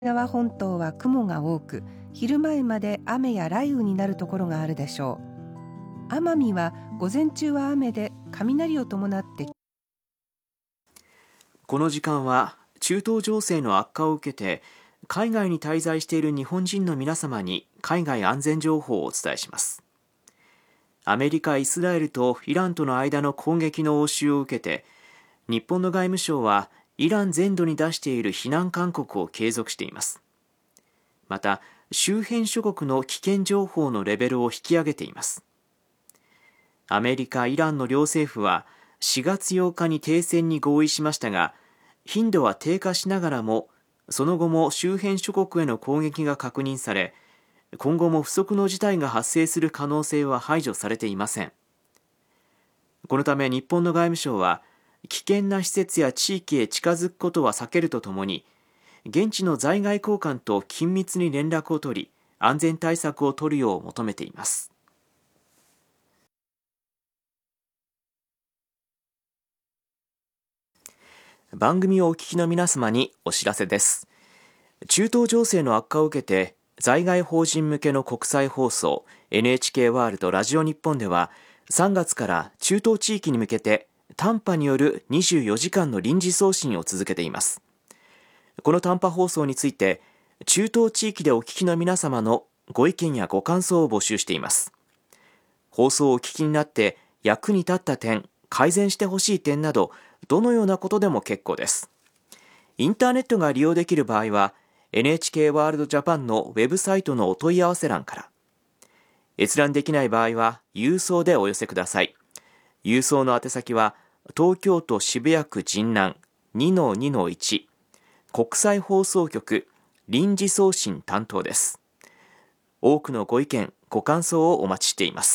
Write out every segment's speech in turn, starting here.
縄本島は雲が多く、昼前まで雨や雷雨になるところがあるでしょう。奄美は午前中は雨で雷を伴って。 この時間は中東情勢の悪化を受けて海外に滞在している日本人の皆様に海外安全情報をお伝えします。アメリカ、イスラエルとイランとの間の攻撃の応酬を受けて、日本の外務省はイラン全土に出している避難勧告を継続しています。また、周辺諸国の危険情報のレベルを引き上げています。アメリカ、イランの両政府は4月8日に停戦に合意しましたが、頻度は低下しながらも、その後も周辺諸国への攻撃が確認され、今後も不測の事態が発生する可能性は排除されていません。このため日本の外務省は、危険な施設や地域へ近づくことは避けるとともに、現地の在外公館と緊密に連絡を取り、安全対策を取るよう求めています。番組をお聞きの皆様にお知らせです。中東情勢の悪化を受けて、在外邦人向けの国際放送 NHK ワールドラジオ日本では、3月から中東地域に向けて短波による24時間の臨時送信を続けています。この短波放送について、中東地域でお聞きの皆様のご意見やご感想を募集しています。放送をお聞きになって役に立った点、改善してほしい点など、どのようなことでも結構です。インターネットが利用できる場合は、NHK ワールドジャパンのウェブサイトのお問い合わせ欄から。閲覧できない場合は、郵送でお寄せください。郵送の宛先は、東京都渋谷区神南 2-2-1 国際放送局臨時送信担当です。多くのご意見、ご感想をお待ちしています。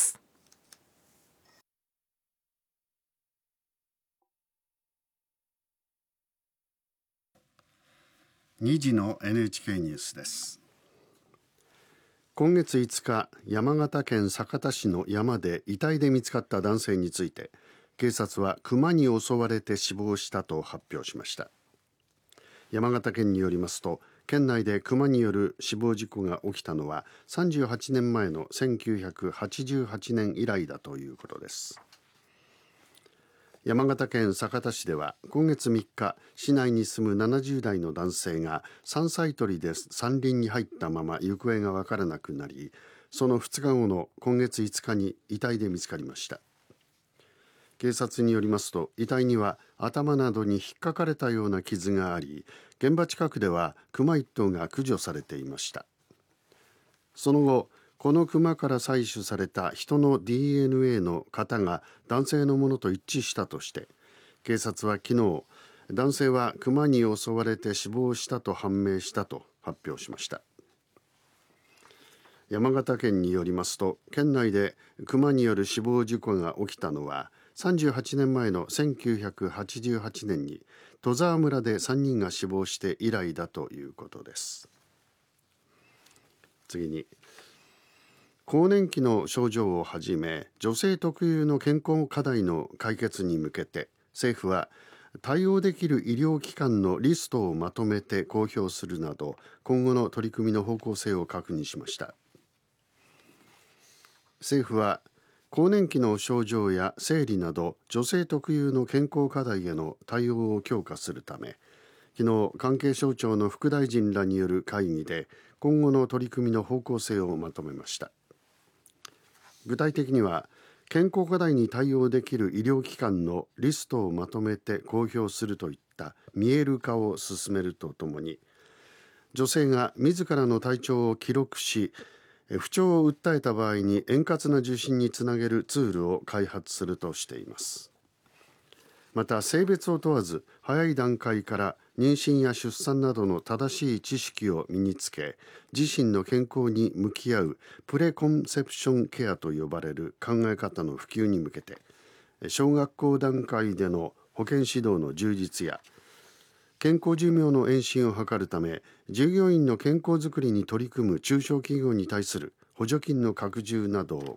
2時の NHK ニュースです。今月5日、山形県酒田市の山で遺体で見つかった男性について、警察は熊に襲われて死亡したと発表しました。山形県によりますと、県内で熊による死亡事故が起きたのは38年前の1988年以来だということです。山形県酒田市では今月3日、市内に住む70代の男性が山菜採りで山林に入ったまま行方が分からなくなり、その2日後の今月5日に遺体で見つかりました。警察によりますと、遺体には頭などに引っかかれたような傷があり、現場近くでは熊1頭が駆除されていました。その後、この熊から採取された人の DNA の型が男性のものと一致したとして、警察は昨日、男性は熊に襲われて死亡したと判明したと発表しました。山形県によりますと、県内で熊による死亡事故が起きたのは38年前の1988年に戸沢村で3人が死亡して以来だということです。次に、更年期の症状をはじめ女性特有の健康課題の解決に向けて、政府は対応できる医療機関のリストをまとめて公表するなど、今後の取り組みの方向性を確認しました。政府は更年期の症状や生理など女性特有の健康課題への対応を強化するため、昨日関係省庁の副大臣らによる会議で今後の取り組みの方向性をまとめました。具体的には、健康課題に対応できる医療機関のリストをまとめて公表するといった見える化を進めるとともに、女性が自らの体調を記録し、不調を訴えた場合に円滑な受診につなげるツールを開発するとしています。また、性別を問わず早い段階から妊娠や出産などの正しい知識を身につけ、自身の健康に向き合うプレコンセプションケアと呼ばれる考え方の普及に向けて、小学校段階での保健指導の充実や健康寿命の延伸を図るため、従業員の健康づくりに取り組む中小企業に対する補助金の拡充などを